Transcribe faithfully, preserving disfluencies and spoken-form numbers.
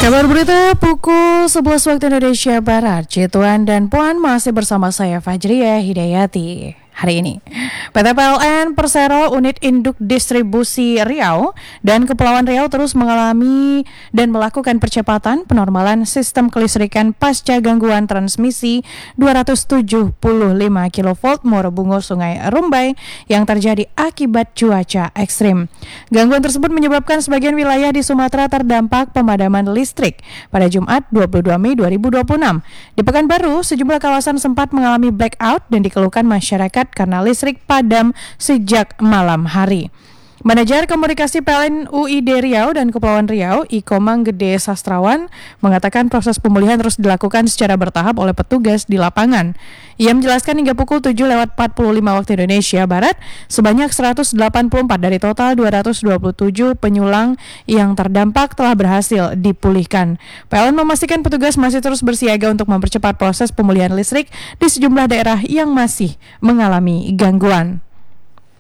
Kabar berita pukul sebelas waktu Indonesia Barat. Cituan dan Puan masih bersama saya Fajriya Hidayati. Hari ini, P T P L N Persero Unit Induk Distribusi Riau dan Kepulauan Riau terus mengalami dan melakukan percepatan penormalan sistem kelistrikan pasca gangguan transmisi dua ratus tujuh puluh lima kilovolt Morobungo Sungai Rumbai yang terjadi akibat cuaca ekstrim. Gangguan tersebut menyebabkan sebagian wilayah di Sumatera terdampak pemadaman listrik pada Jumat dua puluh dua Mei dua ribu dua puluh enam. Di Pekanbaru, sejumlah kawasan sempat mengalami blackout dan dikeluhkan masyarakat karena listrik padam sejak malam hari. Manajer Komunikasi P L N U I D Riau dan Kepulauan Riau, Iko Manggede Sastrawan, mengatakan proses pemulihan terus dilakukan secara bertahap oleh petugas di lapangan. Ia menjelaskan hingga pukul tujuh lewat empat puluh lima waktu Indonesia Barat, sebanyak seratus delapan puluh empat dari total dua ratus dua puluh tujuh penyulang yang terdampak telah berhasil dipulihkan. P L N memastikan petugas masih terus bersiaga untuk mempercepat proses pemulihan listrik di sejumlah daerah yang masih mengalami gangguan.